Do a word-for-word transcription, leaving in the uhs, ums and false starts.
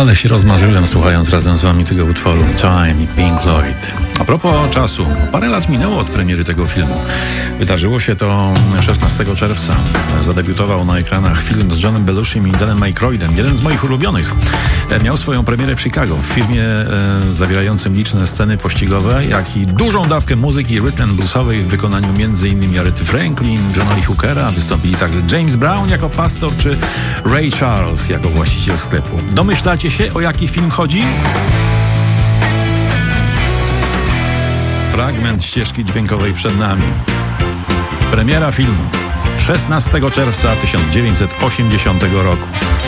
Ale się rozmarzyłem, słuchając razem z wami tego utworu Time i Pink Floyd. A propos czasu, parę lat minęło od premiery tego filmu. Wydarzyło się to szesnastego czerwca. Zadebiutował na ekranach film z Johnem Belushim i Danem Aykroydem, jeden z moich ulubionych. Miał swoją premierę w Chicago, w filmie e, zawierającym liczne sceny pościgowe, jak i dużą dawkę muzyki rhythm and bluesowej w wykonaniu m.in. Aretty Franklin, Johna Lee Hookera. Wystąpili także James Brown jako pastor, czy Ray Charles jako właściciel sklepu. Domyślacie się, o jaki film chodzi? Fragment ścieżki dźwiękowej przed nami. Premiera filmu szesnastego czerwca tysiąc dziewięćset osiemdziesiątego roku.